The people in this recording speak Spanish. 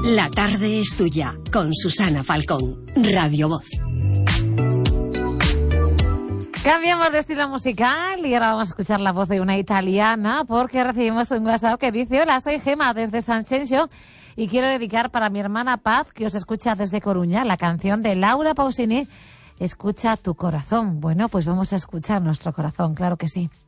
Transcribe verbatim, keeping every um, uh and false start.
La tarde es tuya, con Susana Falcón, Radio Voz. Cambiamos de estilo musical y ahora vamos a escuchar la voz de una italiana porque recibimos un WhatsApp que dice: hola, soy Gema desde Sanxenxo y quiero dedicar para mi hermana Paz, que os escucha desde Coruña, la canción de Laura Pausini, Escucha tu corazón. Bueno, pues vamos a escuchar nuestro corazón, claro que sí.